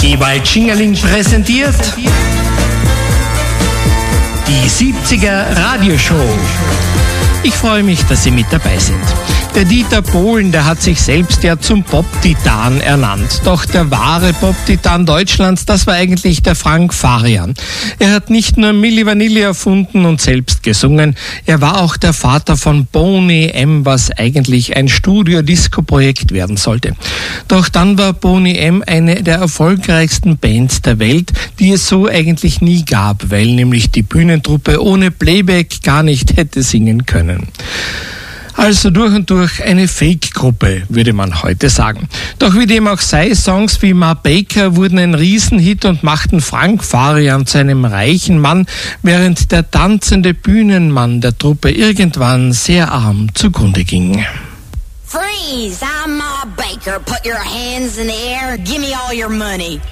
Ewald Schingerling präsentiert die 70er Radioshow. Ich freue mich, dass Sie mit dabei sind. Der Dieter Bohlen, der hat sich selbst ja zum Pop-Titan ernannt. Doch der wahre Pop-Titan Deutschlands, das war eigentlich der Frank Farian. Er hat nicht nur Milli Vanilli erfunden und selbst gesungen, er war auch der Vater von Boney M., was eigentlich ein Studio-Disco-Projekt werden sollte. Doch dann war Boney M. eine der erfolgreichsten Bands der Welt, die es so eigentlich nie gab, weil nämlich die Bühnentruppe ohne Playback gar nicht hätte singen können. Also durch und durch eine Fake-Gruppe, würde man heute sagen. Doch wie dem auch sei, Songs wie Ma Baker wurden ein Riesenhit und machten Frank Farian zu einem reichen Mann, während der tanzende Bühnenmann der Truppe irgendwann sehr arm zugrunde ging. Freeze! I'm Ma Baker. Put your hands in the air. Give me all your money.